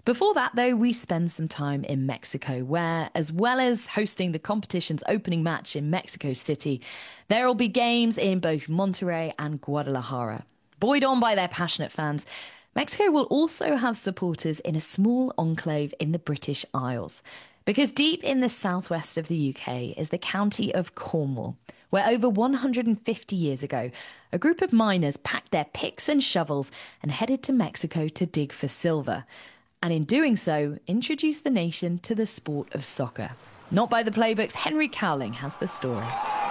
Before that, though, we spend some time in Mexico, where, as well as hosting the competition's opening match in Mexico City, there will be games in both Monterrey and Guadalajara. Buoyed on by their passionate fans, Mexico will also have supporters in a small enclave in the British Isles. Because deep in the southwest of the UK is the county of Cornwall, where over 150 years ago, a group of miners packed their picks and shovels and headed to Mexico to dig for silver. And in doing so, introduced the nation to the sport of soccer. Not by the playbooks, Henry Cowling has the story.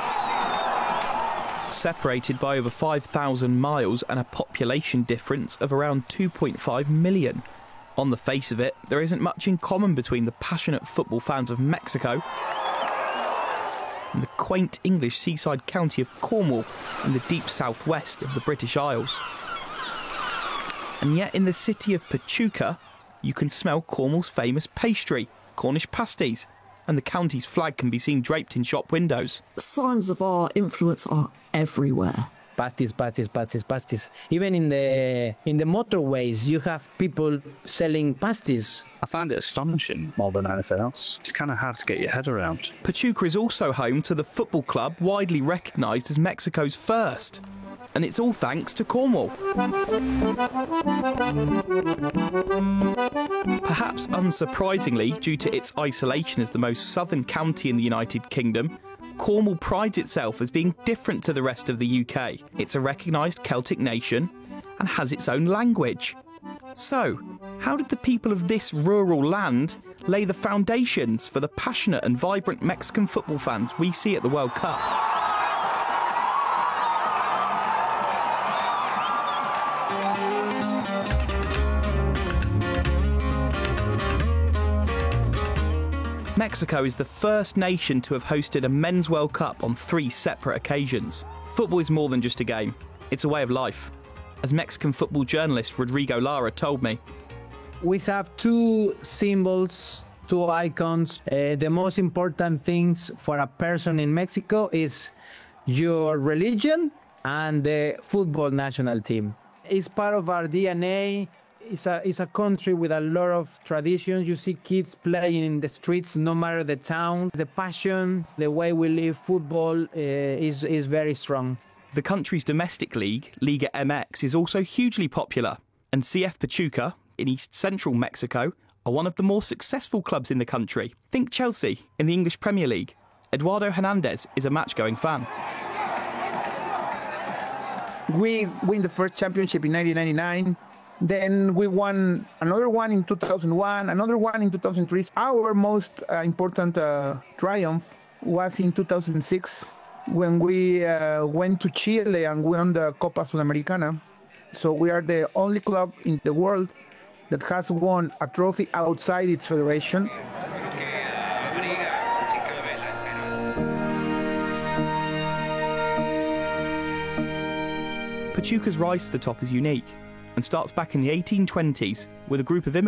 Separated by over 5,000 miles and a population difference of around 2.5 million. On the face of it, there isn't much in common between the passionate football fans of Mexico and the quaint English seaside county of Cornwall in the deep southwest of the British Isles. And yet in the city of Pachuca, you can smell Cornwall's famous pastry, Cornish pasties, and the county's flag can be seen draped in shop windows. Signs of our influence are everywhere. Pasties, pasties, pasties, pasties. Even in the motorways, you have people selling pasties. I found it astonishing more than anything else. It's kind of hard to get your head around. Pachuca is also home to the football club widely recognised as Mexico's first. And it's all thanks to Cornwall. Perhaps unsurprisingly, due to its isolation as the most southern county in the United Kingdom, Cornwall prides itself as being different to the rest of the UK. It's a recognised Celtic nation and has its own language. So, how did the people of this rural land lay the foundations for the passionate and vibrant Mexican football fans we see at the World Cup? Mexico is the first nation to have hosted a Men's World Cup on 3 separate occasions. Football is more than just a game. It's a way of life. As Mexican football journalist Rodrigo Lara told me. We have 2 symbols, 2 icons. The most important things for a person in Mexico is your religion and the football national team. It's part of our DNA. It's a country with a lot of traditions. You see kids playing in the streets, no matter the town. The passion, the way we live football is very strong. The country's domestic league, Liga MX, is also hugely popular. And CF Pachuca, in East Central Mexico, are one of the more successful clubs in the country. Think Chelsea in the English Premier League. Eduardo Hernandez is a match-going fan. We win the first championship in 1999. Then we won another one in 2001, another one in 2003. Our most important triumph was in 2006 when we went to Chile and won the Copa Sudamericana. So we are the only club in the world that has won a trophy outside its federation. Pachuca's rise to the top is unique and starts back in the 1820s with a group of immigrants